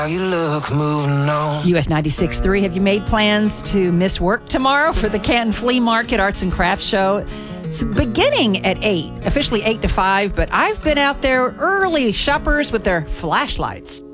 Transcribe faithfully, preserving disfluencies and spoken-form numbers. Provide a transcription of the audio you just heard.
How you look moving on. U S ninety-six point three, have you made plans to miss work tomorrow for the Canton Flea Market Arts and Crafts Show? It's beginning at eight, officially eight to five, but I've been out there early, shoppers with their flashlights.